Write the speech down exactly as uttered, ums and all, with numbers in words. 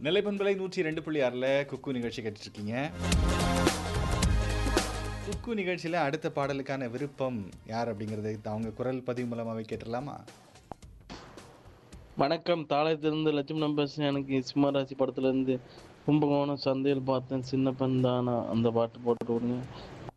நிலைப்பண்பலை நூற்றி ரெண்டு புள்ளி ஆறில் குக்கு நிகழ்ச்சி கேட்டுட்டு இருக்கீங்க. குக்கு நிகழ்ச்சியில் அடுத்த பாடலுக்கான விருப்பம் யார் அப்படிங்கிறத அவங்க குரல் பதிவு மூலமாகவே கேட்டுடலாமா? வணக்கம், தாளத்திலிருந்து லட்சுமணன் பேசுகிறேன். எனக்கு சிம்மராசி படத்துலேருந்து கும்பகோணம் சந்தையில் பார்த்தேன் சின்ன பெண் தானா அந்த பாட்டு போட்டு விடுங்க.